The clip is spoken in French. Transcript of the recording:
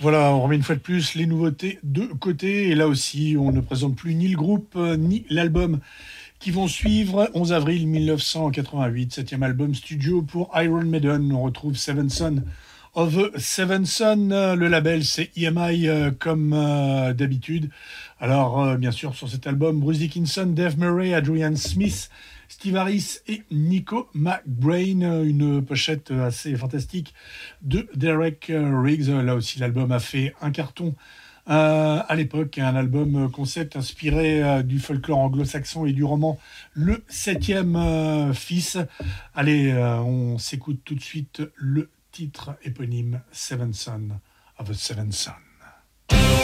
Voilà, on remet une fois de plus les nouveautés de côté. Et là aussi, on ne présente plus ni le groupe, ni l'album qui vont suivre. 11 avril 1988, septième album studio pour Iron Maiden. On retrouve Seven Son of the Seven Son. Le label, c'est EMI comme d'habitude. Alors, bien sûr, sur cet album, Bruce Dickinson, Dave Murray, Adrian Smith, Steve Harris et Nico McBrain. Une pochette assez fantastique de Derek Riggs. Là aussi, l'album a fait un carton. À l'époque, un album concept inspiré du folklore anglo-saxon et du roman Le Septième Fils. Allez, on s'écoute tout de suite le titre éponyme Seven Son of a Seven Son.